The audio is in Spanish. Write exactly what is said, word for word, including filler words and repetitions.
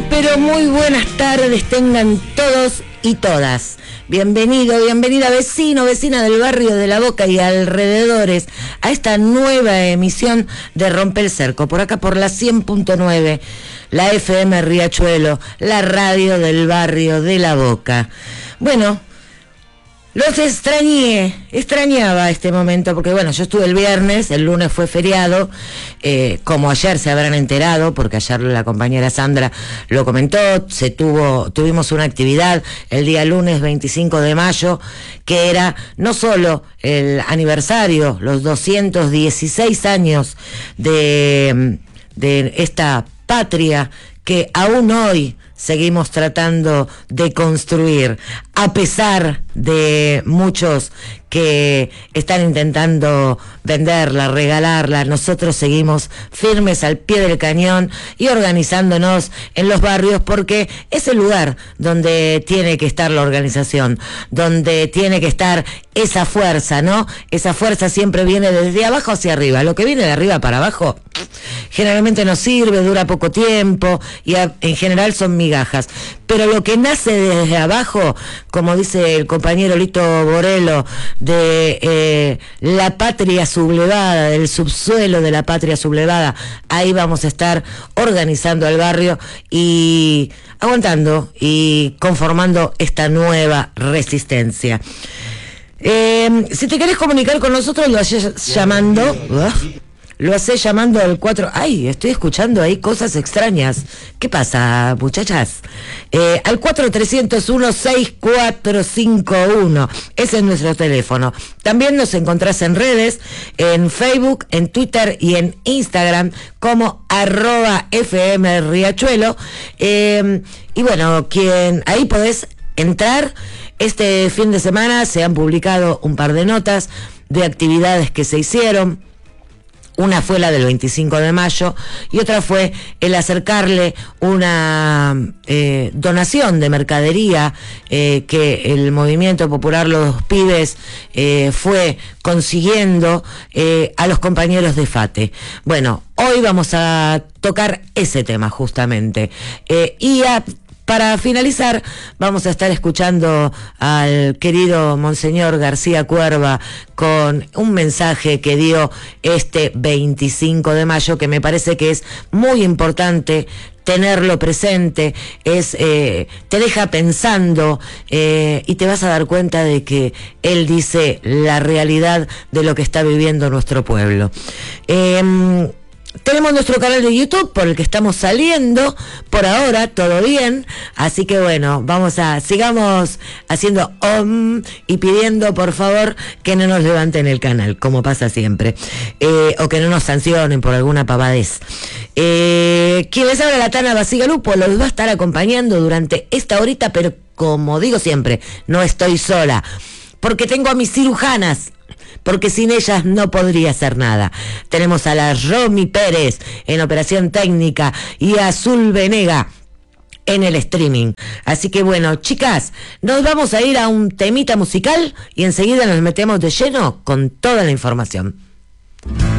pero muy buenas tardes tengan todos y todas. Bienvenido, bienvenida vecino, vecina del barrio de La Boca y alrededores a esta nueva emisión de Rompe el Cerco, por acá por la cien punto nueve, la F M Riachuelo, la radio del barrio de La Boca. Bueno, los extrañé, extrañaba este momento, porque bueno, yo estuve el viernes, el lunes fue feriado, eh, como ayer se habrán enterado, porque ayer la compañera Sandra lo comentó, se tuvo, tuvimos una actividad el día lunes veinticinco de mayo, que era no solo el aniversario, los doscientos dieciséis años de, de esta patria que aún hoy seguimos tratando de construir, a pesar de muchos que están intentando venderla, regalarla. Nosotros seguimos firmes al pie del cañón y organizándonos en los barrios, porque es el lugar donde tiene que estar la organización, donde tiene que estar esa fuerza, ¿no? Esa fuerza siempre viene desde abajo hacia arriba. Lo que viene de arriba para abajo generalmente no sirve, dura poco tiempo y a, en general son migajas. Pero lo que nace desde abajo, como dice el compañero Lito Borello, de eh, la patria sublevada, del subsuelo de la patria sublevada, ahí vamos a estar organizando el barrio y aguantando y conformando esta nueva resistencia. Eh, si te querés comunicar con nosotros, lo haces llamando... Uh, Lo hace llamando al cuatro... Ay, estoy escuchando ahí cosas extrañas. ¿Qué pasa, muchachas? Eh, al cuatro trescientos uno, sesenta y cuatro cincuenta y uno. Ese es nuestro teléfono. También nos encontrás en redes, en Facebook, en Twitter y en Instagram como arroba F M Riachuelo. Eh, y bueno, quien ahí podés entrar. Este fin de semana se han publicado un par de notas de actividades que se hicieron. Una fue la del veinticinco de mayo y otra fue el acercarle una eh, donación de mercadería eh, que el Movimiento Popular Los Pibes eh, fue consiguiendo eh, a los compañeros de FATE. Bueno, hoy vamos a tocar ese tema justamente. Eh, y a Para finalizar, vamos a estar escuchando al querido Monseñor García Cuerva con un mensaje que dio este veinticinco de mayo, que me parece que es muy importante tenerlo presente, es eh, te deja pensando eh, y te vas a dar cuenta de que él dice la realidad de lo que está viviendo nuestro pueblo. Eh, Tenemos nuestro canal de YouTube por el que estamos saliendo, por ahora, todo bien, así que bueno, vamos a, sigamos haciendo om y pidiendo por favor que no nos levanten el canal, como pasa siempre, eh, o que no nos sancionen por alguna pavadez. Eh, quien les habla, la Tana Basigalupo, los va a estar acompañando durante esta horita, pero como digo siempre, no estoy sola, porque tengo a mis cirujanas, porque sin ellas no podría hacer nada. Tenemos a la Romy Pérez en operación técnica y a Azul Venega en el streaming. Así que bueno, chicas, nos vamos a ir a un temita musical y enseguida nos metemos de lleno con toda la información.